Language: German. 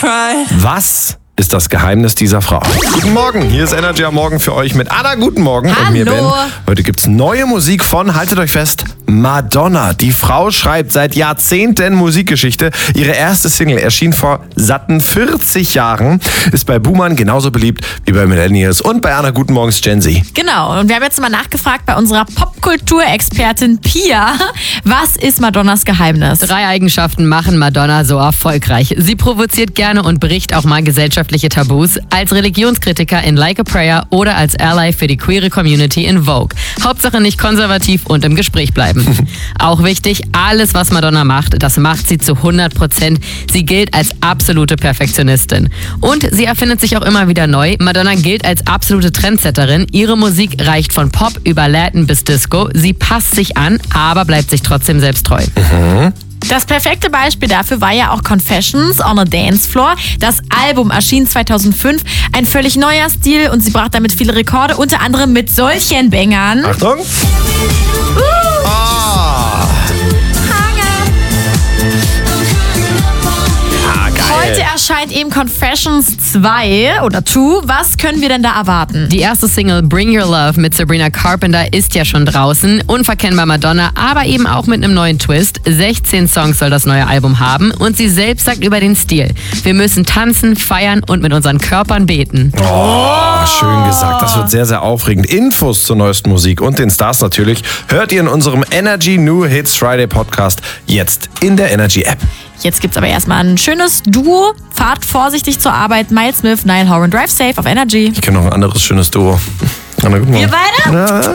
Was ist das Geheimnis dieser Frau? Guten Morgen, hier ist Energy am Morgen für euch mit Anna. Guten Morgen. Hallo. Und mir Ben. Heute gibt's neue Musik von, haltet euch fest, Madonna. Die Frau schreibt seit Jahrzehnten Musikgeschichte. Ihre erste Single erschien vor satten 40 Jahren, ist bei Boomern genauso beliebt wie bei Millennials und bei Anna Guten Morgens Gen Z. Genau, und wir haben jetzt mal nachgefragt bei unserer Popkulturexpertin Pia, was ist Madonnas Geheimnis? 3 Eigenschaften machen Madonna so erfolgreich. Sie provoziert gerne und bricht auch mal gesellschaftliche Tabus. Als Religionskritiker in Like a Prayer oder als Ally für die queere Community in Vogue. Hauptsache nicht konservativ und im Gespräch bleiben. Auch wichtig, alles was Madonna macht, das macht sie zu 100%. Sie gilt als absolute Perfektionistin. Und sie erfindet sich auch immer wieder neu. Madonna gilt als absolute Trendsetterin. Ihre Musik reicht von Pop über Latin bis Disco. Sie passt sich an, aber bleibt sich trotzdem selbst treu. Das perfekte Beispiel dafür war ja auch Confessions on a Dance Floor. Das Album erschien 2005, ein völlig neuer Stil und sie brach damit viele Rekorde, unter anderem mit solchen Bängern. Achtung! Heute erscheint eben Confessions 2 oder 2. Was können wir denn da erwarten? Die erste Single Bring Your Love mit Sabrina Carpenter ist ja schon draußen. Unverkennbar Madonna, aber eben auch mit einem neuen Twist. 16 Songs soll das neue Album haben und sie selbst sagt über den Stil: Wir müssen tanzen, feiern und mit unseren Körpern beten. Oh, schön gesagt. Das wird sehr, sehr aufregend. Infos zur neuesten Musik und den Stars natürlich hört ihr in unserem Energy New Hits Friday Podcast jetzt in der Energy App. Jetzt gibt's aber erstmal ein schönes Duo. Fahrt vorsichtig zur Arbeit. Miles Smith, Niall Horan, Drive Safe auf Energy. Ich kenne noch ein anderes schönes Duo. Anna, guten Morgen. Wir beide? Ja.